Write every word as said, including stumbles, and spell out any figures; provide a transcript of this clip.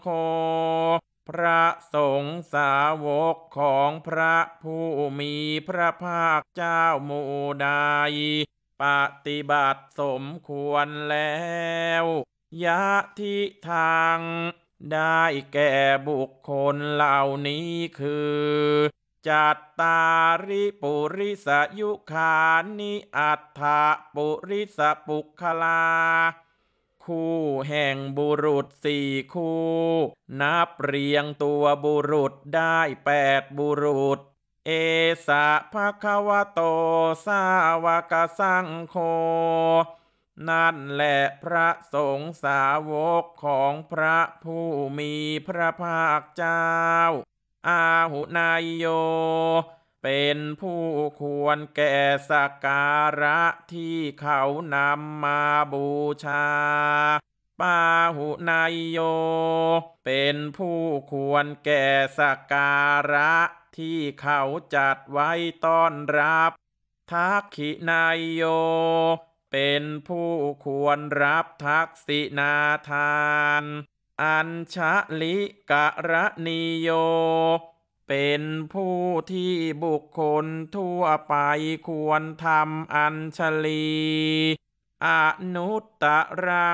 โคพระสงฆ์สาวกของพระผู้มีพระภาคเจ้าหมู่ใดปฏิบัติสมควรแล้วยะทิทางได้แก่บุคคลเหล่านี้คือจัตตาริปุริสยุคานิอัฏฐปุริสปุคคลาคู่แห่งบุรุษสี่คู่นับเรียงตัวบุรุษได้แปดบุรุษเอสะภะคะวะโตสาวกสังโฆนั่นแหละพระสงฆ์สาวกของพระผู้มีพระภาคเจ้าอาหุนายโยเป็นผู้ควรแก่สักการะที่เขานำมาบูชาปาหุนายโยเป็นผู้ควรแก่สักการะที่เขาจัดไว้ต้อนรับทักขินายโยเป็นผู้ควรรับทักษินาทานอัญชลิกะระนิโยเป็นผู้ที่บุคคลทั่วไปควรทำอัญชลีอนุตตรัง